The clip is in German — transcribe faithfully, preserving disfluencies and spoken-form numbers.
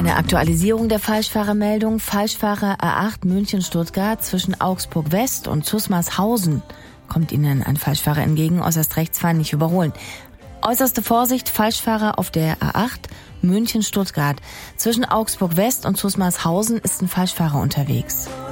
Eine Aktualisierung der Falschfahrermeldung. Falschfahrer A acht München-Stuttgart zwischen Augsburg West und Zusmarshausen. Kommt Ihnen ein Falschfahrer entgegen, äußerst rechts fahren, nicht überholen. Äußerste Vorsicht, Falschfahrer auf der A acht München-Stuttgart. Zwischen Augsburg West und Zusmarshausen ist ein Falschfahrer unterwegs.